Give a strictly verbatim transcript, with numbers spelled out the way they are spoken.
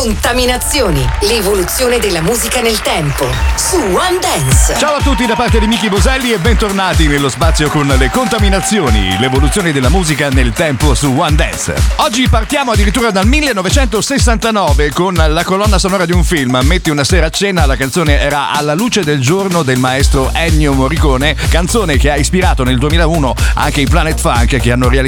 Contaminazioni, l'evoluzione della musica nel tempo, su One Dance. Ciao a tutti da parte di Miki Boselli e bentornati nello spazio con le contaminazioni, l'evoluzione della musica nel tempo su One Dance. Oggi partiamo addirittura dal millenovecentosessantanove con la colonna sonora di un film, Metti una sera a cena. La canzone era Alla luce del giorno del maestro Ennio Morricone, canzone che ha ispirato nel duemilauno anche i Planet Funk, che hanno realizzato